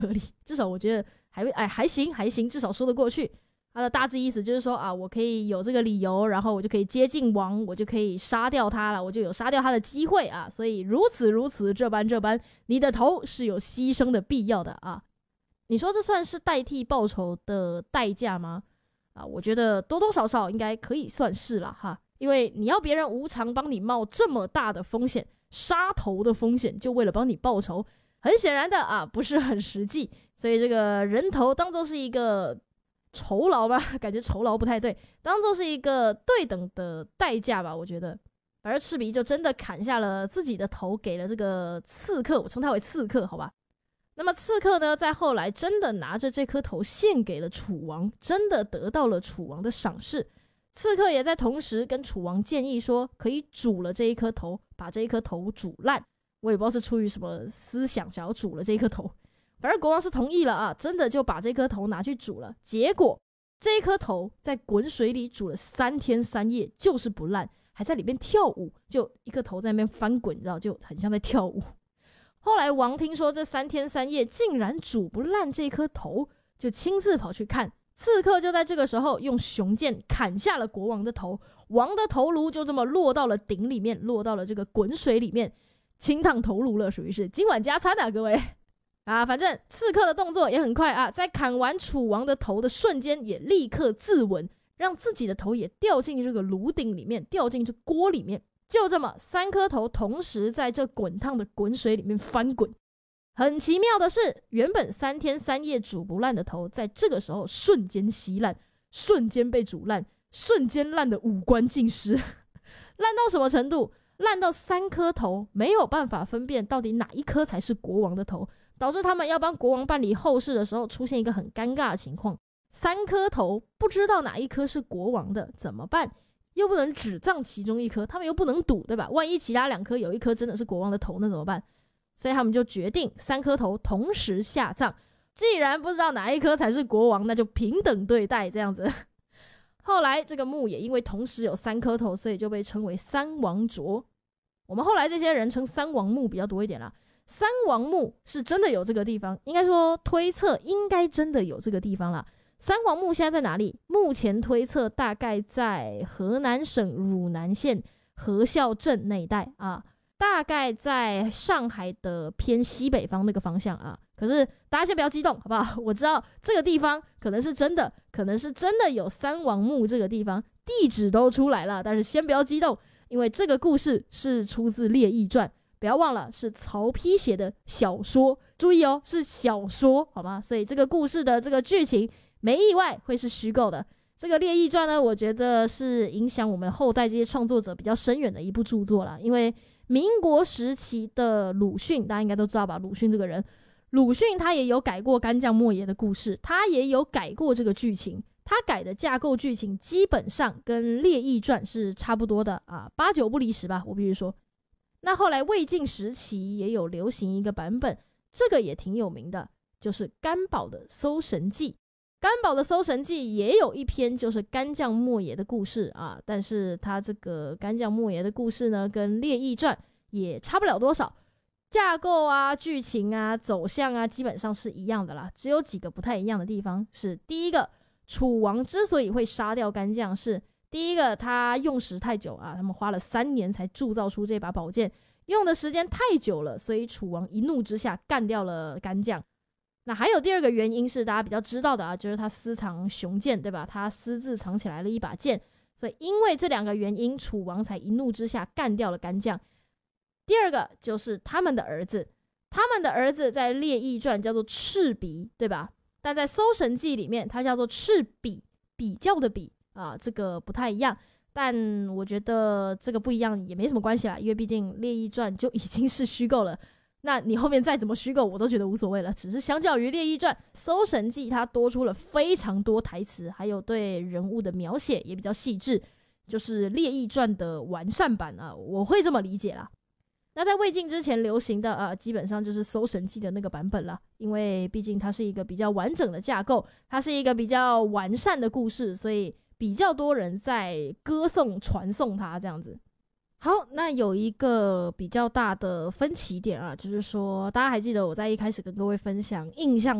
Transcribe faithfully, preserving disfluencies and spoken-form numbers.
合理，至少我觉得还哎还行还行，至少说得过去。他的大致意思就是说啊，我可以有这个理由，然后我就可以接近王，我就可以杀掉他了，我就有杀掉他的机会啊。所以如此如此，这般这般，你的头是有牺牲的必要的啊。你说这算是代替报仇的代价吗？啊，我觉得多多少少应该可以算是啦哈，因为你要别人无偿帮你冒这么大的风险，杀头的风险，就为了帮你报仇，很显然的啊，不是很实际。所以这个人头当作是一个酬劳吧，感觉酬劳不太对，当作是一个对等的代价吧，我觉得。而赤鼻就真的砍下了自己的头，给了这个刺客，我称他为刺客，好吧。那么刺客呢，在后来真的拿着这颗头献给了楚王，真的得到了楚王的赏识。刺客也在同时跟楚王建议说，可以煮了这一颗头，把这一颗头煮烂。我也不知道是出于什么思想，想要煮了这一颗头。反正国王是同意了啊，真的就把这颗头拿去煮了。结果这一颗头在滚水里煮了三天三夜，就是不烂，还在里面跳舞，就一颗头在那边翻滚，你知道，就很像在跳舞。后来王听说这三天三夜竟然煮不烂这颗头，就亲自跑去看。刺客就在这个时候用雄剑砍下了国王的头，王的头颅就这么落到了鼎里面，落到了这个滚水里面，清烫头颅了，属于是今晚加餐啊，各位啊！反正刺客的动作也很快啊，在砍完楚王的头的瞬间，也立刻自刎，让自己的头也掉进这个炉鼎里面，掉进这锅里面。就这么三颗头同时在这滚烫的滚水里面翻滚。很奇妙的是，原本三天三夜煮不烂的头，在这个时候瞬间稀烂，瞬间被煮烂，瞬间烂的五官尽失。烂到什么程度？烂到三颗头没有办法分辨到底哪一颗才是国王的头，导致他们要帮国王办理后事的时候出现一个很尴尬的情况。三颗头不知道哪一颗是国王的，怎么办？又不能只葬其中一颗，他们又不能赌，对吧？万一其他两颗有一颗真的是国王的头，那怎么办？所以他们就决定三颗头同时下葬。既然不知道哪一颗才是国王，那就平等对待这样子。后来这个墓也因为同时有三颗头，所以就被称为三王斫。我们后来这些人称三王墓比较多一点啦。三王墓是真的有这个地方，应该说推测应该真的有这个地方啦。三王墓现在在哪里？目前推测大概在河南省汝南县河孝镇那一带啊，大概在上海的偏西北方那个方向啊。可是大家先不要激动，好不好？我知道这个地方可能是真的，可能是真的有三王墓这个地方，地址都出来了，但是先不要激动，因为这个故事是出自《列异传》，不要忘了是曹丕写的小说，注意哦，是小说，好吗？所以这个故事的这个剧情没意外会是虚构的。这个《列异传》呢，我觉得是影响我们后代这些创作者比较深远的一部著作啦。因为民国时期的鲁迅，大家应该都知道吧？鲁迅这个人，鲁迅他也有改过干将莫邪的故事，他也有改过这个剧情，他改的架构剧情基本上跟《列异传》是差不多的啊，八九不离十吧，我必须说。那后来魏晋时期也有流行一个版本，这个也挺有名的，就是甘宝的《搜神记》。甘宝的《搜神记》也有一篇就是干将莫邪的故事啊，但是他这个干将莫邪的故事呢，跟《列异传》也差不了多少，架构啊、剧情啊、走向啊，基本上是一样的啦。只有几个不太一样的地方是：第一个，楚王之所以会杀掉干将，是第一个他用时太久啊，他们花了三年才铸造出这把宝剑，用的时间太久了，所以楚王一怒之下干掉了干将。那还有第二个原因是大家比较知道的啊，就是他私藏雄剑，对吧？他私自藏起来了一把剑，所以因为这两个原因，楚王才一怒之下干掉了干将。第二个就是他们的儿子，他们的儿子在《列异传》叫做赤鼻，对吧？但在《搜神记》里面，他叫做赤比，比较的比啊，这个不太一样。但我觉得这个不一样也没什么关系啦，因为毕竟《列异传》就已经是虚构了。那你后面再怎么虚构我都觉得无所谓了，只是相较于《列异传》，《搜神记》它多出了非常多台词，还有对人物的描写也比较细致，就是《列异传》的完善版啊，我会这么理解啦。那在魏晋之前流行的啊，基本上就是《搜神记》的那个版本啦，因为毕竟它是一个比较完整的架构，它是一个比较完善的故事，所以比较多人在歌颂传颂它这样子。 好，那有一个比较大的分歧点啊，就是说，大家还记得我在一开始跟各位分享印象